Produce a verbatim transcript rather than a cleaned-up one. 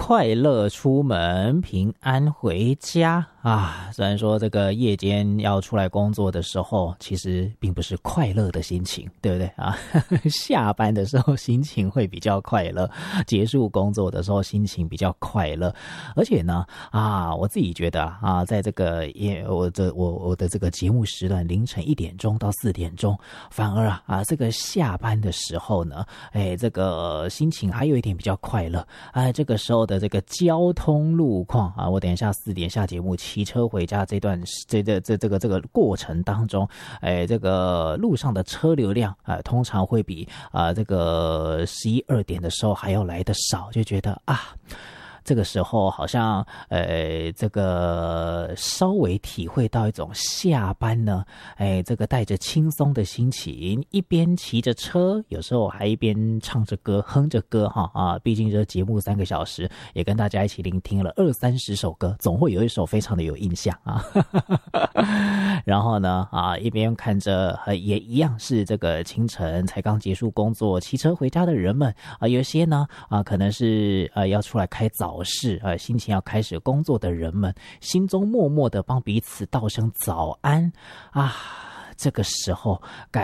快乐出门，平安回家啊！虽然说这个夜间要出来工作的时候，其实并不是快乐的心情，对不对啊？下班的时候心情会比较快乐，结束工作的时候心情比较快乐。而且呢，啊，我自己觉得啊，在这个也我的我我的这个节目时段，凌晨一点钟到四点钟，反而啊啊这个下班的时候呢，哎，这个心情还有一点比较快乐。哎，这个时候的这个交通路况啊，我等一下四点下节目，骑车回家这段这这这这个这个过程当中，哎，这个路上的车流量啊、呃，通常会比啊、呃、这个十一二点的时候还要来得少，就觉得啊。这个时候好像呃这个稍微体会到一种下班呢，哎这个带着轻松的心情，一边骑着车，有时候还一边唱着歌哼着歌哈啊，毕竟这节目三个小时，也跟大家一起聆听了二三十首歌，总会有一首非常的有印象啊。然后呢啊一边看着、呃、也一样是这个清晨才刚结束工作骑车回家的人们啊，有些呢啊可能是呃要出来开早早市呃，心情要开始工作的人们，心中默默的帮彼此道声早安啊，这个时候该